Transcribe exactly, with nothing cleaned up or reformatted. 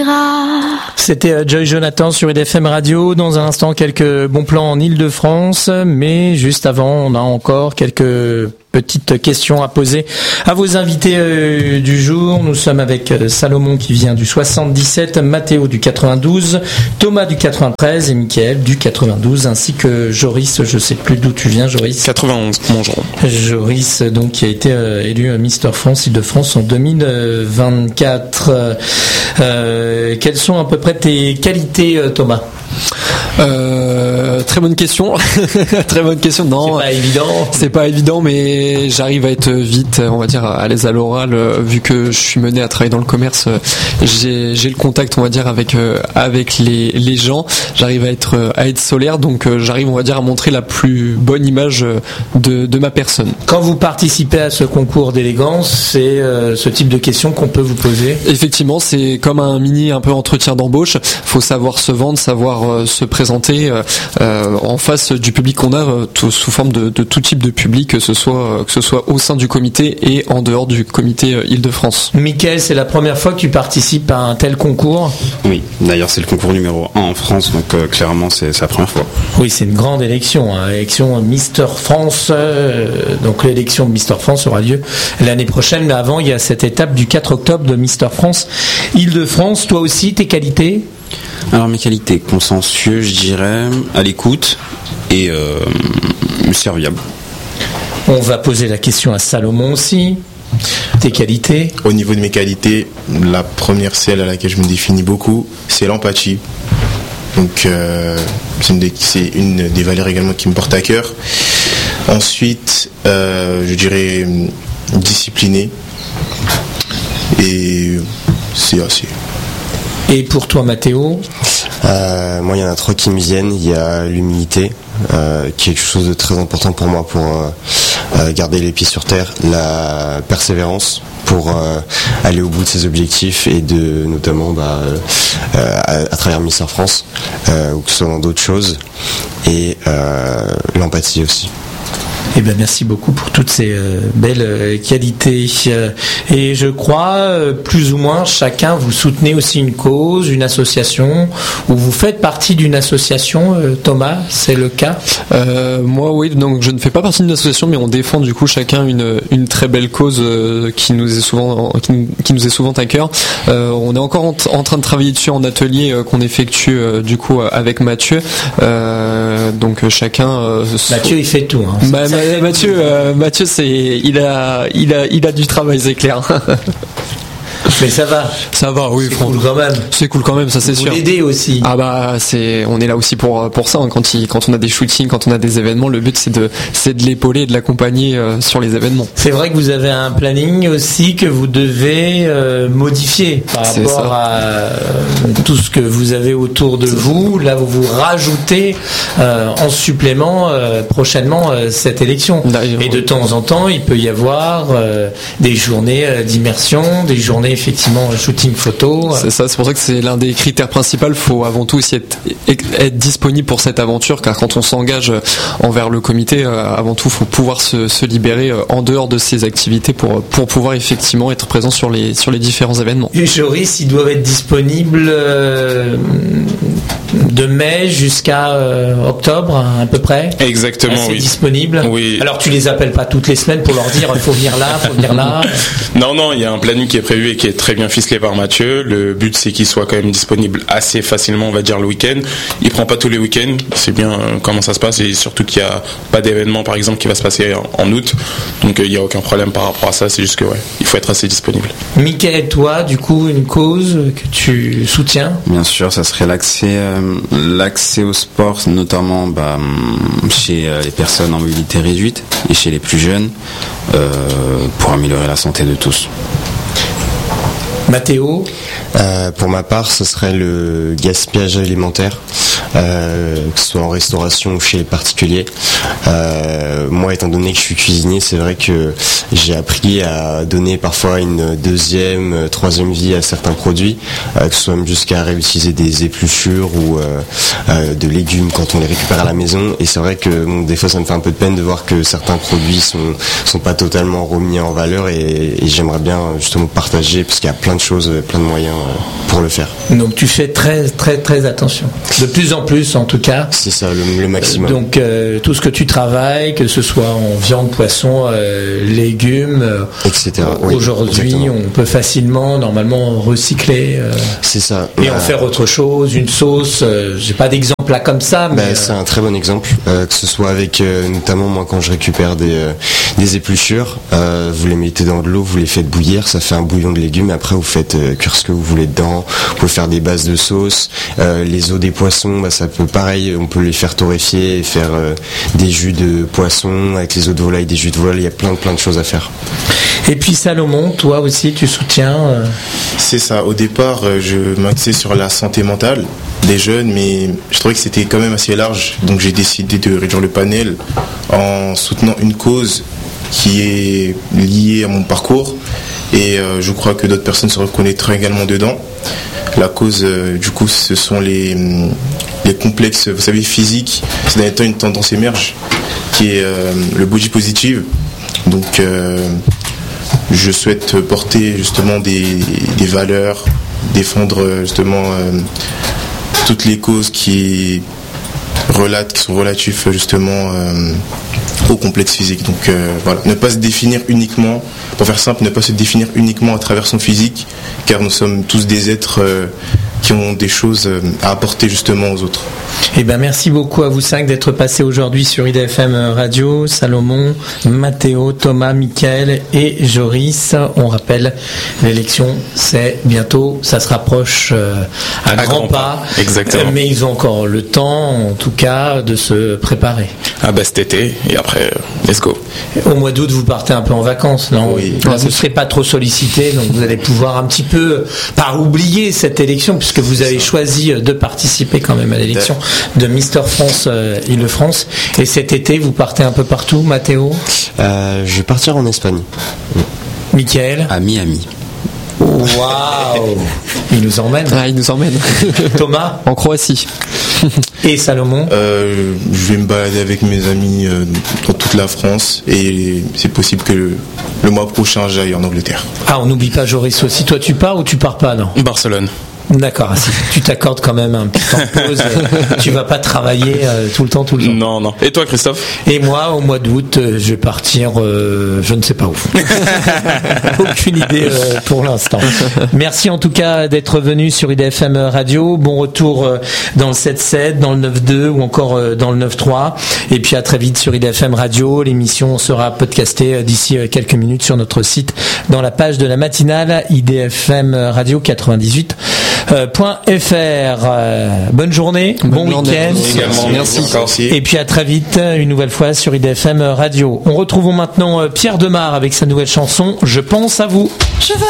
C'était Joy Jonathan sur I D F M Radio. Dans un instant, quelques bons plans en Ile-de-France. Mais juste avant, on a encore quelques petites questions à poser à vos invités euh, du jour. Nous sommes avec euh, Salomon qui vient du soixante-dix-sept, Mathéo du quatre-vingt-douze, Thomas du quatre-vingt-treize et Mickaël du quatre-vingt-douze, ainsi que Joris, je sais plus d'où tu viens, Joris. quatre-vingt-onze, bonjour. Joris, donc, qui a été euh, élu euh, Mister France, Ile-de-France en deux mille vingt-quatre. Euh, quelles sont à peu près tes qualités, euh, Thomas ? Euh, très bonne question. Très bonne question. Non, c'est pas évident. C'est pas évident, mais j'arrive à être vite, on va dire, à l'aise à l'oral. Vu que je suis mené à travailler dans le commerce, j'ai, j'ai le contact, on va dire, avec avec les les gens. J'arrive à être à être solaire, donc j'arrive, on va dire, à montrer la plus bonne image de de ma personne. Quand vous participez à ce concours d'élégance, c'est euh, ce type de questions qu'on peut vous poser. Effectivement, c'est comme un mini un peu entretien d'embauche. Faut savoir se vendre, savoir euh, se présenter euh, euh, en face du public qu'on a, euh, tout, sous forme de, de tout type de public, que ce soit euh, que ce soit au sein du comité et en dehors du comité euh, Ile-de-France. Mickaël, c'est la première fois que tu participes à un tel concours ? Oui, d'ailleurs c'est le concours numéro un en France, donc euh, clairement c'est, c'est la première fois. Oui, c'est une grande élection, hein, élection Mister France. Euh, donc l'élection de Mister France aura lieu l'année prochaine, mais avant il y a cette étape du quatre octobre de Mister France Ile-de-France. Toi aussi, tes qualités ? Alors mes qualités, consciencieux, je dirais, à l'écoute et euh, serviable. On va poser la question à Salomon aussi. Tes qualités ? Au niveau de mes qualités, la première, celle à laquelle je me définis beaucoup, c'est l'empathie. Donc euh, c'est, une des, c'est une des valeurs également qui me porte à cœur. Ensuite, euh, je dirais discipliné. Et c'est assez. Et pour toi, Mathéo ? euh, Moi, il y en a trois qui me viennent. Il y a l'humilité, euh, qui est quelque chose de très important pour moi pour euh, garder les pieds sur terre. La persévérance pour euh, aller au bout de ses objectifs et de notamment bah, euh, à, à travers Mister France euh, ou que ce soit dans d'autres choses. Et euh, l'empathie aussi. Eh bien, merci beaucoup pour toutes ces euh, belles euh, qualités. Euh, et je crois, euh, plus ou moins, chacun, vous soutenez aussi une cause, une association, ou vous faites partie d'une association, euh, Thomas, c'est le cas ? euh, Moi, oui, donc je ne fais pas partie d'une association, mais on défend du coup chacun une, une très belle cause euh, qui, nous est souvent, qui, qui nous est souvent à cœur. Euh, on est encore en, en train de travailler dessus en atelier euh, qu'on effectue euh, du coup avec Mathieu. Euh, donc chacun... Euh, Mathieu, il fait tout. Hein. Bah, Mathieu, euh, Mathieu, c'est, il a, il a, il a du travail, c'est clair. Mais ça va. Ça va, oui. C'est cool quand même. C'est cool quand même, ça c'est vous sûr. Vous l'aidez aussi. Ah bah c'est, on est là aussi pour pour ça. Hein. Quand il, quand on a des shootings, quand on a des événements, le but c'est de, c'est de l'épauler et de l'accompagner euh, sur les événements. C'est vrai que vous avez un planning aussi que vous devez euh, modifier par c'est rapport ça. à euh, tout ce que vous avez autour de vous. Là, vous vous rajoutez euh, en supplément euh, prochainement euh, cette élection. D'ailleurs, et de temps en temps, il peut y avoir euh, des journées euh, d'immersion, des journées effectivement shooting photo. C'est ça, c'est pour ça que c'est l'un des critères principaux. Il faut avant tout aussi être, être disponible pour cette aventure, car quand on s'engage envers le comité, avant tout, il faut pouvoir se, se libérer en dehors de ces activités pour, pour pouvoir effectivement être présent sur les, sur les différents événements. Et Joris, ils doivent être disponibles euh, de mai jusqu'à euh, octobre à peu près. Exactement, c'est oui. disponible. Oui. Alors tu les appelles pas toutes les semaines pour leur dire il faut venir là, il faut venir là. Non, non, il y a un planning qui est prévu et qui est très bien ficelé par Mathieu. Le but c'est qu'il soit quand même disponible assez facilement, on va dire le week-end. Il prend pas tous les week-ends, c'est bien euh, comment ça se passe et surtout qu'il y a pas d'événement par exemple qui va se passer en, en août. Donc il euh, y a aucun problème par rapport à ça. C'est juste que ouais, il faut être assez disponible. Mickaël, toi, du coup, une cause que tu soutiens ? Bien sûr, ça serait l'accès, euh, l'accès au sport, notamment bah, chez euh, les personnes en mobilité réduite et chez les plus jeunes, euh, pour améliorer la santé de tous. Mathéo ? Euh, pour ma part, ce serait le gaspillage alimentaire. euh, que ce soit en restauration ou chez les particuliers. Euh, moi, étant donné que je suis cuisinier, c'est vrai que j'ai appris à donner parfois une deuxième, troisième vie à certains produits, euh, que ce soit même jusqu'à réutiliser des épluchures ou euh, euh, de légumes quand on les récupère à la maison. Et c'est vrai que bon, des fois, ça me fait un peu de peine de voir que certains produits sont sont pas totalement remis en valeur et, et j'aimerais bien justement partager parce qu'il y a plein de choses, plein de moyens pour le faire. Donc tu fais très très très attention. De plus en plus en tout cas. C'est ça, le, le maximum. Donc euh, tout ce que tu travailles, que ce soit en viande, poisson, euh, légumes, et cetera. Oui, aujourd'hui exactement. On peut facilement normalement recycler. Euh, c'est ça. Et bah, en faire autre chose, une sauce. Euh, j'ai pas d'exemple là comme ça. Mais bah, euh... c'est un très bon exemple. Euh, que ce soit avec euh, notamment moi quand je récupère des euh, des épluchures, euh, vous les mettez dans de l'eau, vous les faites bouillir, ça fait un bouillon de légumes. Après vous faites euh, cuire ce que vous voulez dedans. Vous pouvez faire des bases de sauce. Euh, les os des poissons, bah, ça peut pareil, on peut les faire torréfier et faire euh, des jus de poisson avec les os de volaille, des jus de volaille. Il y a plein plein de choses à faire. Et puis Salomon, toi aussi tu soutiens euh... C'est ça, au départ je m'axais sur la santé mentale des jeunes, mais je trouvais que c'était quand même assez large, donc j'ai décidé de réduire le panel en soutenant une cause qui est liée à mon parcours et euh, je crois que d'autres personnes se reconnaîtront également dedans. La cause euh, du coup ce sont les, les complexes, vous savez, physiques. Ces derniers temps une tendance émerge qui est euh, le body positive, donc euh, je souhaite porter justement des, des valeurs, défendre justement euh, toutes les causes qui relatent, qui sont relatifs justement euh, au complexe physique. Donc euh, voilà, ne pas se définir uniquement, pour faire simple, ne pas se définir uniquement à travers son physique, car nous sommes tous des êtres euh, qui ont des choses à apporter justement aux autres. Eh ben merci beaucoup à vous cinq d'être passés aujourd'hui sur I D F M Radio. Salomon, Mathéo, Thomas, Mickaël et Joris. On rappelle, l'élection c'est bientôt, ça se rapproche euh, à, à grands pas. pas. Exactement. Euh, mais ils ont encore le temps, en tout cas, de se préparer. Ah bah cet été et après, let's go. Au mois d'août, vous partez un peu en vacances, non? Oui. Là, vous ne serez pas trop sollicité, donc vous allez pouvoir un petit peu, pas oublier cette élection, puisque vous avez choisi de participer quand même à l'élection de Mister France euh, Île-de-France. Et cet été, vous partez un peu partout, Mathéo? euh, Je vais partir en Espagne. Mickaël? À Miami. Waouh! Il nous emmène. Ah, il nous emmène. Thomas? En Croatie. Et Salomon? euh, Je vais me balader avec mes amis euh, dans toute la France et c'est possible que le, le mois prochain j'aille en Angleterre. Ah, on n'oublie pas Joris aussi. Toi, tu pars ou tu pars pas, non? Barcelone. D'accord, tu t'accordes quand même un petit temps de pause. Tu vas pas travailler euh, tout le temps, tout le temps. Non, non. Et toi, Christophe? Et moi, au mois d'août, euh, je vais partir, euh, je ne sais pas où. Aucune idée euh, pour l'instant. Merci en tout cas d'être venu sur I D F M Radio. Bon retour euh, dans le sept sept, dans le neuf deux ou encore euh, dans le neuf trois. Et puis à très vite sur I D F M Radio. L'émission sera podcastée euh, d'ici euh, quelques minutes sur notre site dans la page de la matinale I D F M Radio quatre-vingt-dix-huit. Euh, .fr. Euh, bonne journée, bon week-end. Merci. Merci. Et puis à très vite, une nouvelle fois sur I D F M Radio. On retrouve maintenant Pierre Demar avec sa nouvelle chanson Je pense à vous. Je veux